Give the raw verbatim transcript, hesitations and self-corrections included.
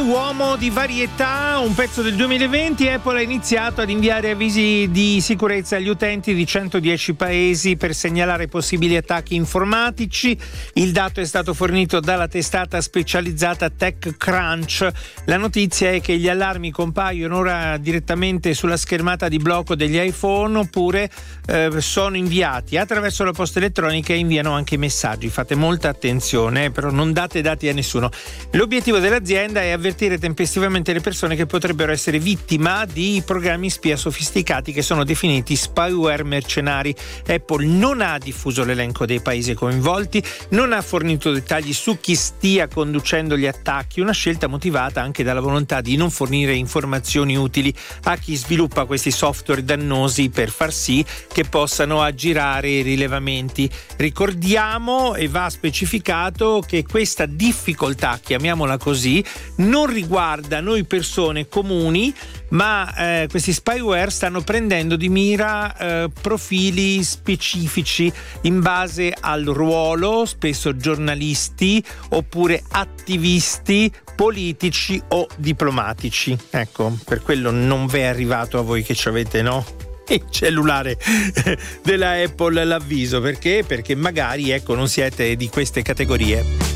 uomo di varietà, un pezzo del duemilaventi. Apple ha iniziato ad inviare avvisi di sicurezza agli utenti di centodieci paesi per segnalare possibili attacchi informatici. Il dato è stato fornito dalla testata specializzata TechCrunch. La notizia è che gli allarmi compaiono ora direttamente sulla schermata di blocco degli iPhone, oppure eh, sono inviati attraverso la posta elettronica e inviano anche messaggi. Fate molta attenzione, eh, però non date dati a nessuno. L'obiettivo dell'azienda è avvertire tempestivamente le persone che potrebbero essere vittima di programmi spia sofisticati che sono definiti spyware mercenari. Apple non ha diffuso l'elenco dei paesi coinvolti, non ha fornito dettagli su chi stia conducendo gli attacchi, una scelta motivata anche dalla volontà di non fornire informazioni utili a chi sviluppa questi software dannosi per far sì che possano aggirare i rilevamenti. Ricordiamo, e va specificato, che questa difficoltà, chiamiamola così, non riguarda noi persone comuni, ma eh, questi spyware stanno prendendo di mira eh, profili specifici in base al ruolo, spesso giornalisti oppure attivisti politici o diplomatici. Ecco, per quello non vi è arrivato a voi che ci avete, no? Il cellulare della Apple l'avviso. Perché? Perché magari, ecco, non siete di queste categorie.